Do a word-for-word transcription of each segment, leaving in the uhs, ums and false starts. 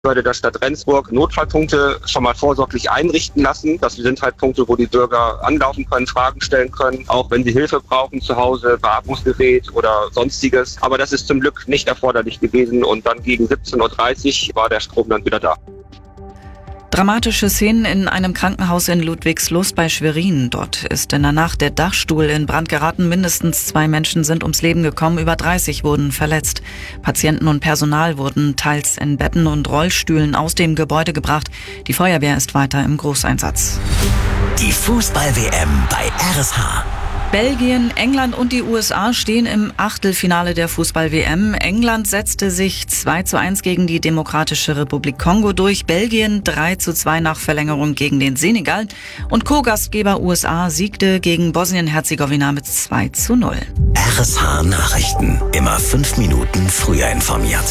Behörde der Stadt Rendsburg Notfallpunkte schon mal vorsorglich einrichten lassen. Das sind halt Punkte, wo die Bürger anlaufen können, Fragen stellen können, auch wenn sie Hilfe brauchen zu Hause, Beatmungsgerät oder sonstiges. Aber das ist zum Glück nicht erforderlich gewesen und dann gegen siebzehn Uhr dreißig war der Strom dann wieder da. Dramatische Szenen in einem Krankenhaus in Ludwigslust bei Schwerin. Dort ist in der Nacht der Dachstuhl in Brand geraten. Mindestens zwei Menschen sind ums Leben gekommen, über dreißig wurden verletzt. Patienten und Personal wurden teils in Betten und Rollstühlen aus dem Gebäude gebracht. Die Feuerwehr ist weiter im Großeinsatz. Die Fußball-W M bei R S H. Belgien, England und die U S A stehen im Achtelfinale der Fußball-W M. England setzte sich zwei zu eins gegen die Demokratische Republik Kongo durch. Belgien drei zu zwei nach Verlängerung gegen den Senegal. Und Co-Gastgeber U S A siegte gegen Bosnien-Herzegowina mit zwei zu null. R S H Nachrichten. Immer fünf Minuten früher informiert.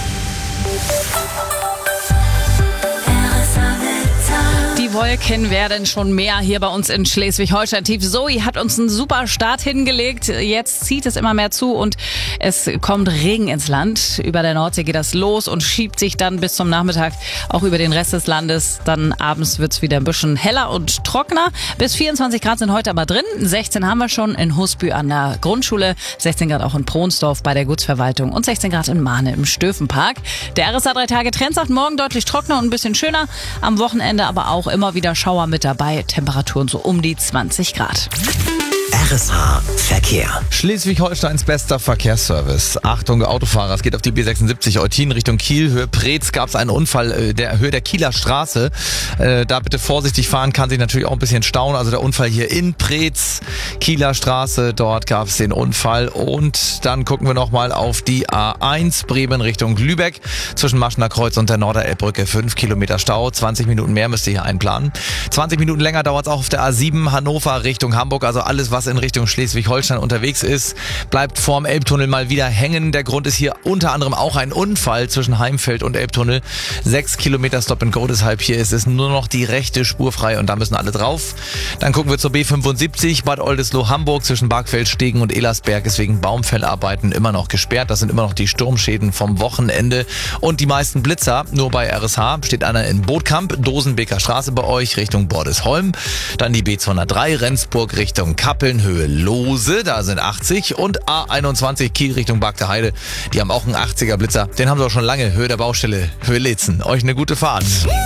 Die Wolken werden schon mehr hier bei uns in Schleswig-Holstein. Tief Zoe hat uns einen super Start hingelegt. Jetzt zieht es immer mehr zu und es kommt Regen ins Land. Über der Nordsee geht das los und schiebt sich dann bis zum Nachmittag auch über den Rest des Landes. Dann abends wird es wieder ein bisschen heller und trockener. Bis vierundzwanzig Grad sind heute aber drin. sechzehn haben wir schon in Husby an der Grundschule, sechzehn Grad auch in Pronsdorf bei der Gutsverwaltung und sechzehn Grad in Mahne im Stöfenpark. Der R S A drei Tage Trend sagt morgen deutlich trockener und ein bisschen schöner. Am Wochenende aber auch immer wieder Schauer mit dabei. Temperaturen so um die zwanzig Grad. R S H Verkehr. Schleswig-Holsteins bester Verkehrsservice. Achtung, Autofahrer, es geht auf die B sechsundsiebzig Eutin Richtung Kiel. Höhe Preetz gab es einen Unfall äh, der Höhe der Kieler Straße. Äh, da bitte vorsichtig fahren, kann sich natürlich auch ein bisschen stauen. Also der Unfall hier in Preetz, Kieler Straße, dort gab es den Unfall. Und dann gucken wir nochmal auf die A eins Bremen Richtung Lübeck. Zwischen Maschener Kreuz und der Norderelbbrücke fünf Kilometer Stau. zwanzig Minuten mehr müsst ihr hier einplanen. zwanzig Minuten länger dauert es auch auf der A sieben Hannover Richtung Hamburg. Also alles, was in Richtung Schleswig-Holstein unterwegs ist, bleibt vorm Elbtunnel mal wieder hängen. Der Grund ist hier unter anderem auch ein Unfall zwischen Heimfeld und Elbtunnel. Sechs Kilometer Stop and Go, deshalb hier ist es nur noch die rechte Spur frei und da müssen alle drauf. Dann gucken wir zur B fünfundsiebzig, Bad Oldesloe Hamburg zwischen Bargfeldstegen und Elersberg ist wegen Baumfällarbeiten immer noch gesperrt. Das sind immer noch die Sturmschäden vom Wochenende und die meisten Blitzer. Nur bei R S H steht einer in Bootkamp, Dosenbeker Straße bei euch Richtung Bordesholm. Dann die B zweihundertdrei Rendsburg Richtung Kappeln, Höhe Lose, da sind achtzig und A einundzwanzig Kiel Richtung Bagde Heide, die haben auch einen achtziger Blitzer, den haben sie auch schon lange, Höhe der Baustelle, Höhe Letzen. Euch eine gute Fahrt.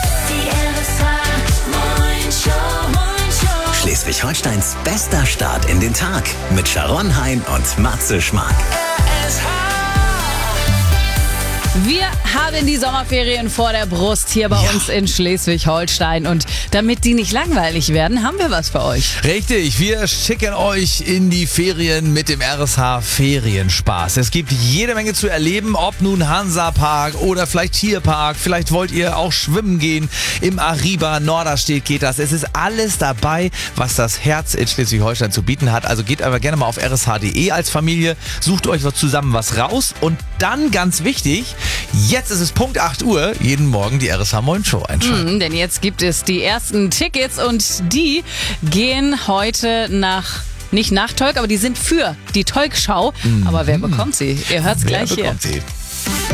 Schleswig-Holsteins bester Start in den Tag mit Sharon Hein und Matze Schmark. Wir haben die Sommerferien vor der Brust hier bei Ja. uns in Schleswig-Holstein und damit die nicht langweilig werden, haben wir was für euch. Richtig, wir schicken euch in die Ferien mit dem R S H Ferienspaß. Es gibt jede Menge zu erleben, ob nun Hansapark oder vielleicht Tierpark, vielleicht wollt ihr auch schwimmen gehen, im Ariba Norderstedt geht das. Es ist alles dabei, was das Herz in Schleswig-Holstein zu bieten hat. Also geht aber gerne mal auf r s h punkt d e als Familie, sucht euch was zusammen was raus und dann ganz wichtig, jetzt ist es Punkt acht Uhr, jeden Morgen die R S H Moin Show einschalten. Mhm, denn jetzt gibt es die ersten Tickets und die gehen heute nach, nicht nach Tolk, aber die sind für die Tolk-Schau. Mhm. Aber wer bekommt sie? Ihr hört's Wer gleich hier. bekommt sie?